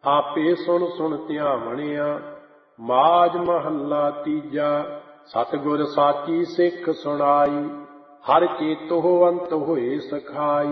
ਆਪੇ ਸੁਣ ਸੁਣ ਧਿਆਵਣਿਆ। ਮਾਝ ਮਹੱਲਾ ਤੀਜਾ। ਸਤਿਗੁਰ ਸਾਚੀ ਸਿੱਖ ਸੁਣਾਈ, ਹਰ ਚੇਤੋ ਅੰਤ ਹੋਏ ਸਖਾਈ।